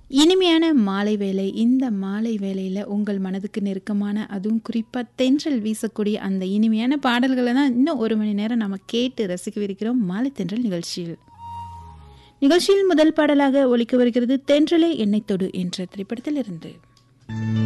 இனிமையான மாலை வேளை. இந்த மாலை வேளையில உங்கள் மனதுக்கு நெருக்கமான, அதுவும் குறிப்பா தென்றல் வீசக்கூடிய அந்த இனிமையான பாடல்கள தான் இன்னும் 1 மணி நேரம் நாம கேட்டு ரசிக்கவிருக்கிறோம் மாலை தென்றல் நிகழ்ச்சியில். நிகழ்ச்சியில் முதல் பாடலாக ஒலிக்க வருகிறது தென்றலே என்னை தொடு என்ற திரைப்படத்திலிருந்து.